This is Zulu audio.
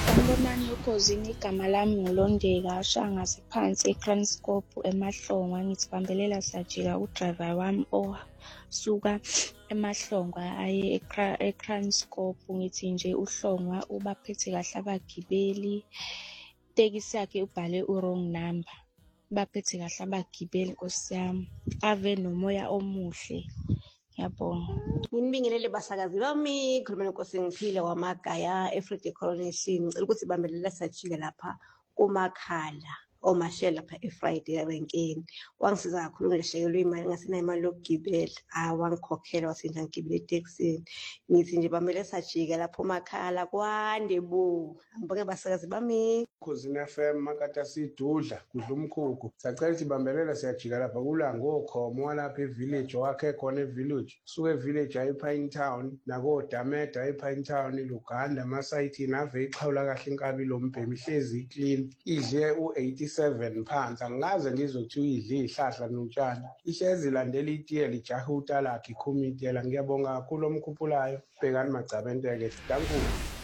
Sanibonani Ukhosini, igama lami nguLondeka Shangase phansi eKranskop eMahlongwa. Ngithi bambelela sajika udrayiva wami osuka eMahlongwa aye eKranskop. Ngithi nje uHlongwa ubaphethe kahle abagibeli. Itekisi yakhe ubhale u-wrong number. Baphethe kahle abagibeli Nkosi yami. Ave nomoya omuhle. Ngiyabonga. Nginibingelele basakazi bami, khuluma noNkosi Ngiphile wamagaya eFree Coronation. Ngicela ukuthi bambelela sajika lapha kuMakhala oMashele lapha eFriday erenkeni. Wangisiza kakhulu ngeshekelwe imali ngasinayo imali yokugibela. Wangikhokhela wasinda ngigibele etekisini. Ngithi nje bambelela sajika lapho Makhala kwande bo. Ngibonge basakazi bami. Khosini FM makata sidudla kudla umkhukhu. Sacela ukuthi bambelela siyajika lapha kulanga okhomo walapha evillage wakhe khona evillage. Suke evillage ayiPine Town nako Dameda ayiPine Town iLuganda amasayithini ave ixhawula kahle inkabi lombhemi ihlezi clean. Idle u87 phansi angaze ngizokuthiwa idle ihlahla notshani. Ihlezi ilandela itiyela ijaha utalakhe ikhumintela. Ngiyabonga kakhulu omkhuphulayo. Bhekani Magcabenteke. Dankulu.